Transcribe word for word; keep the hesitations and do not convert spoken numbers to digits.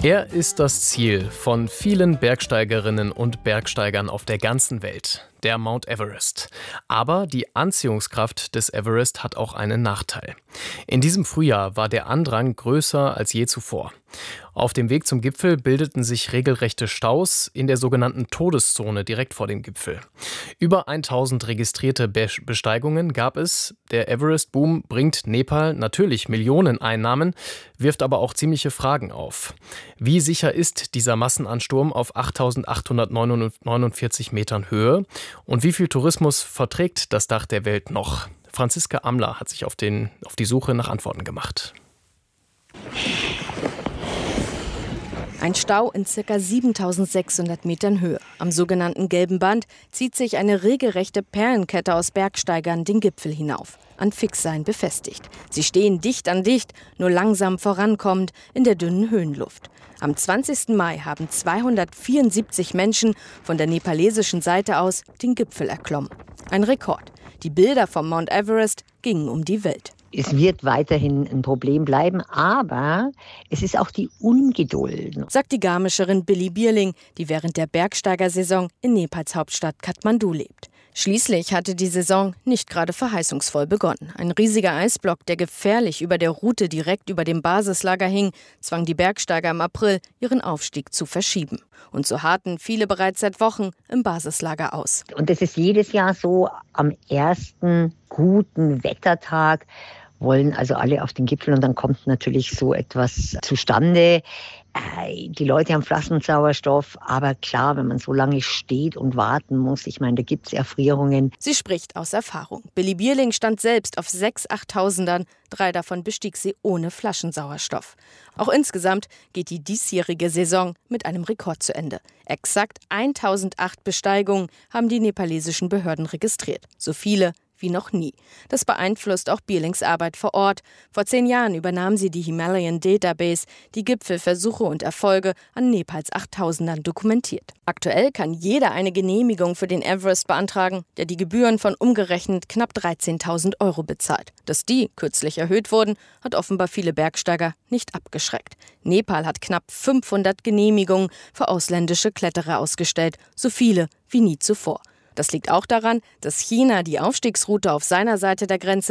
Er ist das Ziel von vielen Bergsteigerinnen und Bergsteigern auf der ganzen Welt, der Mount Everest. Aber die Anziehungskraft des Everest hat auch einen Nachteil. In diesem Frühjahr war der Andrang größer als je zuvor. Auf dem Weg zum Gipfel bildeten sich regelrechte Staus in der sogenannten Todeszone direkt vor dem Gipfel. Über tausend registrierte Be- Besteigungen gab es. Der Everest-Boom bringt Nepal natürlich Millionen Einnahmen, wirft aber auch ziemliche Fragen auf. Wie sicher ist dieser Massenansturm auf achttausendachthundertneunundvierzig Metern Höhe? Und wie viel Tourismus verträgt das Dach der Welt noch? Franziska Amler hat sich auf, den, auf die Suche nach Antworten gemacht. Ein Stau in ca. siebentausendsechshundert Metern Höhe. Am sogenannten Gelben Band zieht sich eine regelrechte Perlenkette aus Bergsteigern den Gipfel hinauf, an Fixseilen befestigt. Sie stehen dicht an dicht, nur langsam vorankommend in der dünnen Höhenluft. Am zwanzigsten Mai haben zweihundertvierundsiebzig Menschen von der nepalesischen Seite aus den Gipfel erklommen. Ein Rekord. Die Bilder vom Mount Everest gingen um die Welt. Es wird weiterhin ein Problem bleiben, aber es ist auch die Ungeduld, sagt die Garmischerin Billy Bierling, die während der Bergsteigersaison in Nepals Hauptstadt Kathmandu lebt. Schließlich hatte die Saison nicht gerade verheißungsvoll begonnen. Ein riesiger Eisblock, der gefährlich über der Route direkt über dem Basislager hing, zwang die Bergsteiger im April, ihren Aufstieg zu verschieben. Und so harrten viele bereits seit Wochen im Basislager aus. Und das ist jedes Jahr so, am ersten guten Wettertag wollen also alle auf den Gipfel und dann kommt natürlich so etwas zustande. Die Leute haben Flaschensauerstoff, aber klar, wenn man so lange steht und warten muss, ich meine, da gibt es Erfrierungen. Sie spricht aus Erfahrung. Billy Bierling stand selbst auf sechs Achttausendern, drei davon bestieg sie ohne Flaschensauerstoff. Auch insgesamt geht die diesjährige Saison mit einem Rekord zu Ende. Exakt tausendacht Besteigungen haben die nepalesischen Behörden registriert. So viele wie noch nie. Das beeinflusst auch Bierlings Arbeit vor Ort. Vor zehn Jahren übernahm sie die Himalayan Database, die Gipfelversuche und Erfolge an Nepals achttausendern dokumentiert. Aktuell kann jeder eine Genehmigung für den Everest beantragen, der die Gebühren von umgerechnet knapp dreizehntausend Euro bezahlt. Dass die kürzlich erhöht wurden, hat offenbar viele Bergsteiger nicht abgeschreckt. Nepal hat knapp fünfhundert Genehmigungen für ausländische Kletterer ausgestellt, so viele wie nie zuvor. Das liegt auch daran, dass China die Aufstiegsroute auf seiner Seite der Grenze